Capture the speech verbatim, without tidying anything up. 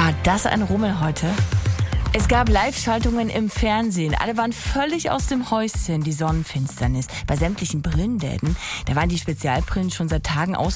War das ein Rummel heute? Es gab Live-Schaltungen im Fernsehen. Alle waren völlig aus dem Häuschen. Die Sonnenfinsternis. Bei sämtlichen Brillenläden, da waren die Spezialbrillen schon seit Tagen aus